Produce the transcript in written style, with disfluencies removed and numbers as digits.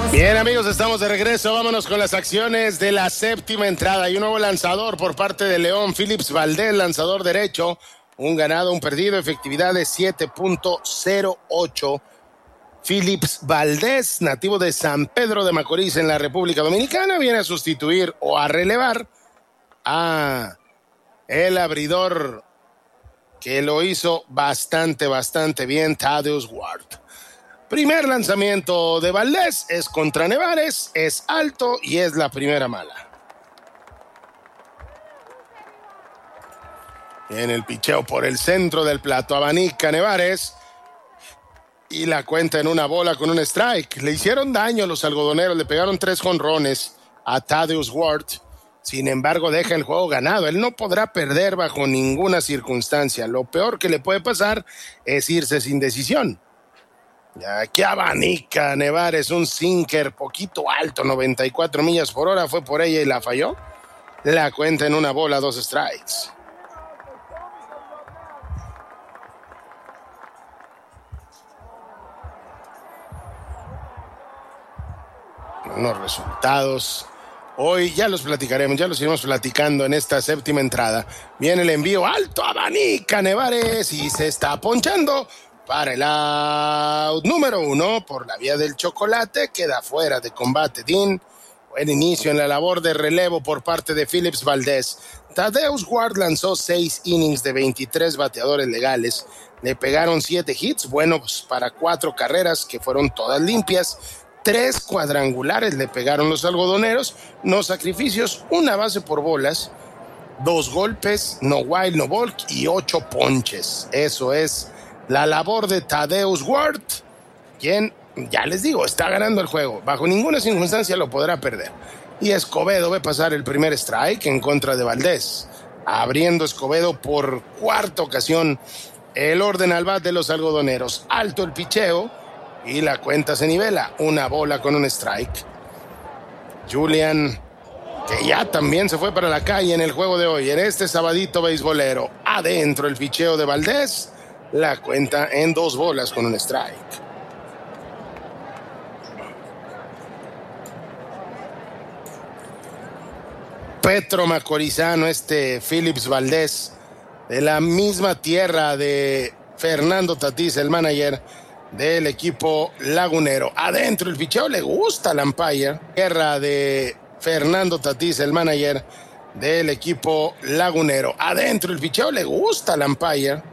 Bien, amigos, estamos de regreso. Vámonos con las acciones de la séptima entrada. Hay un nuevo lanzador por parte de León, Phillips Valdez, lanzador derecho. Un ganado, un perdido, efectividad de 7.08. Phillips Valdez, nativo de San Pedro de Macorís en la República Dominicana, viene a sustituir o a relevar a el abridor que lo hizo bastante bien, Thaddeus Ward. Primer lanzamiento de Valdez es contra Nevares, es alto y es la primera mala. En el picheo por el centro del plato, abanica Nevares y la cuenta en una bola con un strike. Le hicieron daño los algodoneros, le pegaron 3 jonrones a Thaddeus Ward. Sin embargo, deja el juego ganado. Él no podrá perder bajo ninguna circunstancia. Lo peor que le puede pasar es irse sin decisión. Y aquí abanica Nevares, un sinker poquito alto, 94 millas por hora, fue por ella y la falló. La cuenta en una bola, 2 strikes. Unos resultados. Hoy ya los platicaremos, ya los iremos platicando en esta séptima entrada. Viene el envío alto, abanica Nevares y se está ponchando para el out número 1 por la vía del chocolate. Queda fuera de combate Dean. Buen inicio en la labor de relevo por parte de Phillips Valdez. Thaddeus Ward lanzó 6 innings de 23 bateadores legales. Le pegaron 7 hits, buenos para 4 carreras que fueron todas limpias. 3 cuadrangulares le pegaron los algodoneros, no sacrificios, 1 base por bolas, 2 golpes, no wild, no walk y 8 ponches. Eso es la labor de Thaddeus Ward, quien, ya les digo, está ganando el juego. Bajo ninguna circunstancia lo podrá perder. Y Escobedo ve pasar el primer strike en contra de Valdez. Abriendo Escobedo por 4ª ocasión el orden al bat de los algodoneros. Alto el picheo. Y la cuenta se nivela, 1 bola con un strike. Julian, que ya también se fue para la calle en el juego de hoy, en este sabadito beisbolero. Adentro el picheo de Valdez, la cuenta en 2 bolas con un strike. Petro Macorizano, Phillips Valdez, de la misma tierra de Fernando Tatís, el manager del equipo lagunero. Adentro el picheo, le gusta al umpire. Tierra de Fernando Tatís, el manager del equipo lagunero. Adentro el picheo, le gusta al umpire.